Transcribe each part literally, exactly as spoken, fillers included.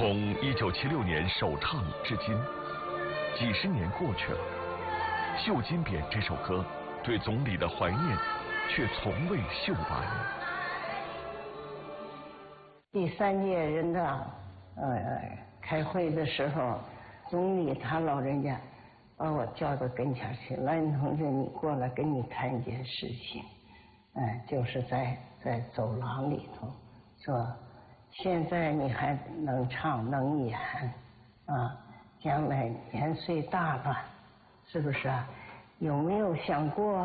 从一九七六年首唱至今，几十年过去了，《绣金匾》这首歌对总理的怀念却从未绣完。 第三届人大呃开会的时候，总理他老人家把我叫到跟前去，蓝云同志，你过来跟你谈一件事情。嗯，就是在在走廊里头说，现在你还能唱能演啊，将来年岁大了，是不是啊？有没有想过？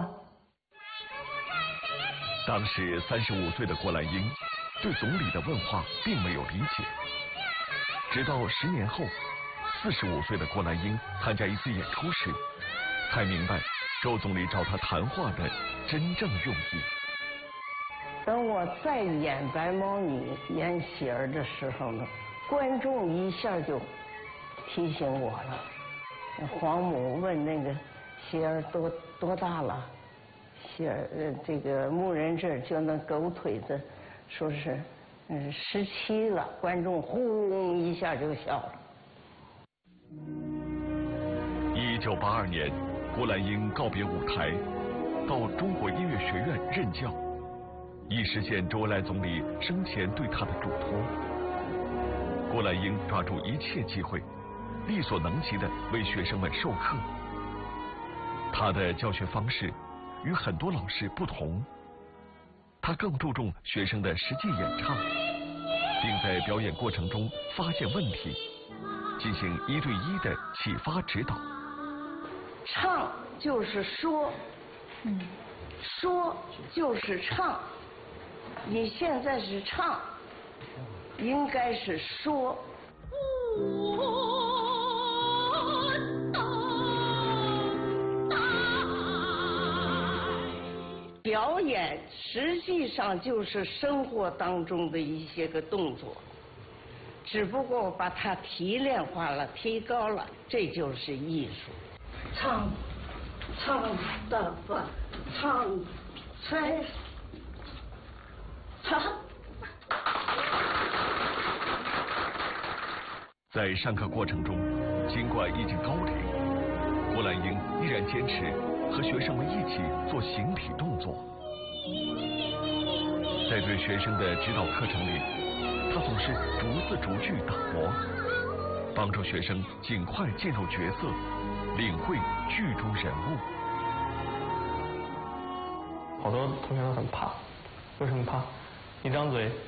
当时三十五岁的郭兰英对总理的问话并没有理解，直到十年后，四十五岁的郭兰英参加一次演出时，才明白周总理找他谈话的真正用意。 等我再演白毛女、演喜儿的时候呢，观众一下就提醒我了。黄母问那个喜儿多多大了？喜儿呃这个牧人这儿就那狗腿子，说是嗯十七了，观众轰一下就笑了。 一九八二年，郭兰英告别舞台，到中国音乐学院任教。以实现周恩来总理生前对他的嘱托，郭兰英抓住一切机会，力所能及地为学生们授课。他的教学方式与很多老师不同，他更注重学生的实际演唱，并在表演过程中发现问题，进行一对一的启发指导。 唱就是说，嗯，说就是唱。你现在是唱，应该是说。表演实际上就是生活当中的一些个动作，只不过把它提炼化了、提高了，这就是艺术。唱，唱的吧，唱，才。 在上课过程中，尽管意境高凌，郭兰英依然坚持和学生们一起做形体动作。在对学生的指导课程里，他总是逐字逐句打磨，帮助学生尽快进入角色，领会剧中人物。 好多同学都很怕，为什么怕？一张嘴